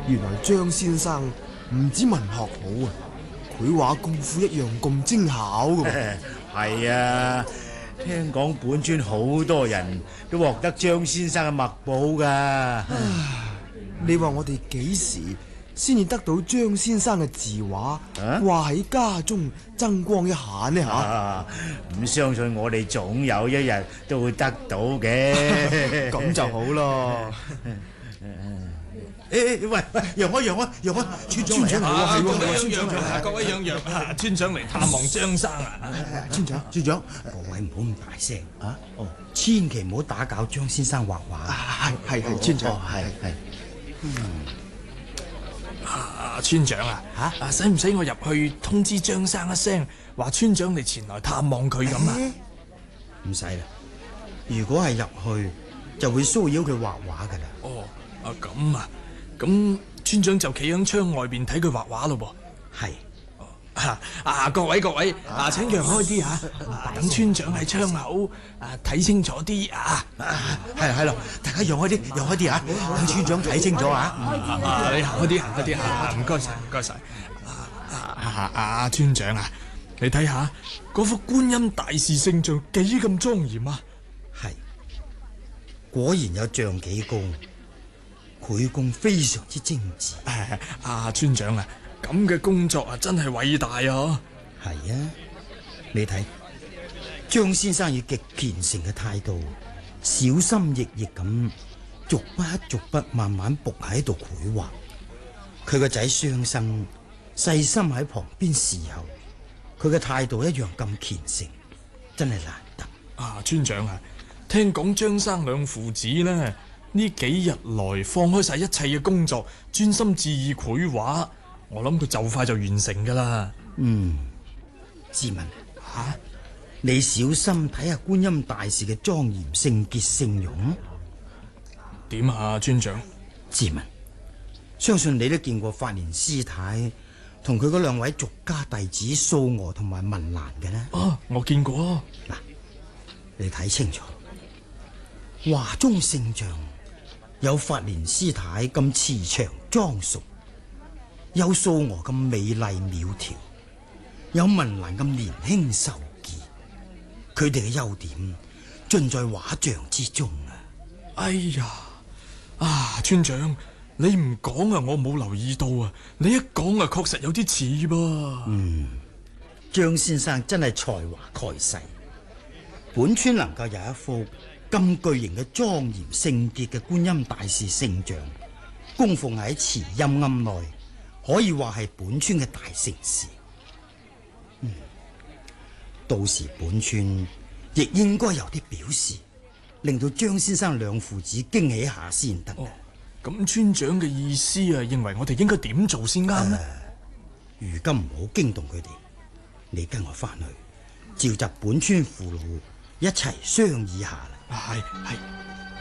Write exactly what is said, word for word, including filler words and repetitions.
原來張先生唔止文學好啊，繪畫功夫一樣咁精巧噶。 係啊，聽講本村好多人都獲得張先生嘅墨寶噶。 你話我哋幾時先至得到張先生嘅字畫掛喺家中增光一下呢？吓、啊， 唔、啊、相信我哋總有一日都會得到嘅。 咁就好咯。 誒誒，喂喂，讓開讓開讓開，村村長嚟喎，係喎，村長嚟， 各位讓讓啊，村長嚟探望張生啊。 村長村長，各位唔好咁大聲啊！哦，千祈唔好打攪張先生畫畫。 係係係，村長係係。嗯， 啊，村長啊，吓啊，使唔使我入去通知張生一聲，話村長你前來探望佢咁啊？ 唔使啦，如果係入去，就會騷擾佢畫畫噶啦。 哦，啊咁啊。咁村長就企喺窗外邊睇佢畫畫咯噃。 係啊啊！各位各位啊，請讓開啲吓，等村長喺窗口啊睇清楚啲啊。 係係咯，大家讓開啲，讓開啲啊，等村長睇清楚啊。 啊，你行開啲，行開啲啊！唔該晒，唔該晒。啊啊啊！村長啊，你睇下嗰幅觀音大士聖像幾咁莊嚴啊！ 係，果然有像幾高。繪工非常之精緻。 啊，啊村長啊，咁嘅工作啊真係偉大啊！ 係啊，你睇張先生以極虔誠嘅態度，小心翼翼咁逐筆逐筆慢慢伏喺度繪畫。佢個仔雙生細心喺旁邊侍候，佢嘅態度一樣咁虔誠，真係難得。 啊村長啊，聽講張生兩父子呢，呢幾日來放開晒一切嘅工作，專心致意繪畫。我諗佢就快就完成噶啦。 嗯，志文吓、啊，你小心睇下觀音大士嘅莊嚴聖潔聖容。 點啊，村長？ 志文，相信你都見過法蓮師太同佢嗰兩位俗家弟子素娥同埋文蘭嘅呢？ 啊，我見過。 嗱，你睇清楚，畫中聖像有法蓮師太咁慈祥莊淑，有素娥咁美麗苗條，有文蘭咁年輕秀傑，佢哋嘅優點盡在畫像之中啊！ 哎呀，啊村長，你唔講啊，我冇留意到啊，你一講啊，確實有啲似噃。 嗯，張先生真係才華蓋世，本村能夠有一幅咁巨型嘅莊嚴聖潔嘅觀音大士聖像供奉喺慈蔭庵內，可以話係本村嘅大盛事。嗯，到時本村亦應該有啲表示，令到張先生兩父子驚喜下先得。哦， 咁村長嘅意思啊，認為我哋應該點做先啱呢？ 如今唔好驚動佢哋，你跟我翻去召集本村父老一齊商議下啦。 係係。